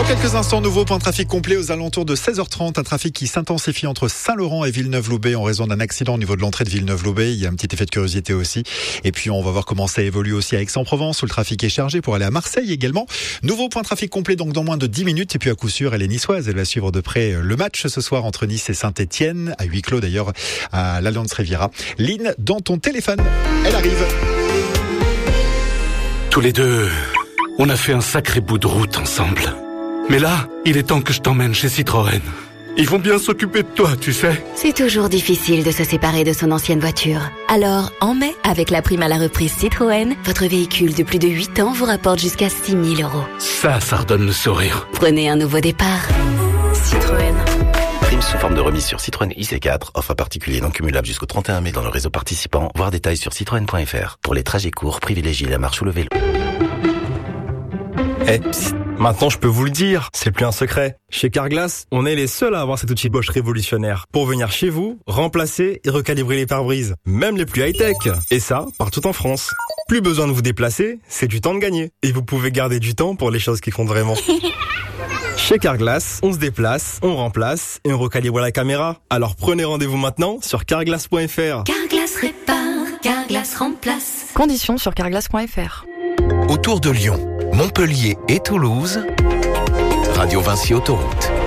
Dans quelques instants, nouveau point de trafic complet aux alentours de 16h30. Un trafic qui s'intensifie entre Saint-Laurent et Villeneuve-Loubet en raison d'un accident au niveau de l'entrée de Villeneuve-Loubet. Il y a un petit effet de curiosité aussi. Et puis, on va voir comment ça évolue aussi à Aix-en-Provence où le trafic est chargé pour aller à Marseille également. Nouveau point de trafic complet donc dans moins de 10 minutes. Et puis, à coup sûr, elle est niçoise. Elle va suivre de près le match ce soir entre Nice et Saint-Etienne. À huis clos d'ailleurs à l'Allianz Riviera. Lynn, dans ton téléphone. Elle arrive. Tous les deux, on a fait un sacré bout de route ensemble. Mais là, il est temps que je t'emmène chez Citroën. Ils vont bien s'occuper de toi, tu sais. C'est toujours difficile de se séparer de son ancienne voiture. Alors, en mai, avec la prime à la reprise Citroën, votre véhicule de plus de 8 ans vous rapporte jusqu'à 6 000 €. Ça redonne le sourire. Prenez un nouveau départ. Citroën. Prime sous forme de remise sur Citroën IC4. Offre particulier non cumulable jusqu'au 31 mai dans le réseau participant. Voir détails sur citroën.fr. Pour les trajets courts, privilégiez la marche ou le vélo. Psst, maintenant je peux vous le dire, c'est plus un secret. Chez Carglass, on est les seuls à avoir cet outil Bosch révolutionnaire pour venir chez vous, remplacer et recalibrer les pare-brises, même les plus high-tech. Et ça, partout en France. Plus besoin de vous déplacer, c'est du temps de gagner. Et vous pouvez garder du temps pour les choses qui comptent vraiment. Chez Carglass, on se déplace, on remplace et on recalibre la caméra. Alors prenez rendez-vous maintenant sur carglass.fr. Carglass répare, Carglass remplace. Conditions sur carglass.fr. Autour de Lyon, Montpellier et Toulouse, Radio Vinci Autoroute.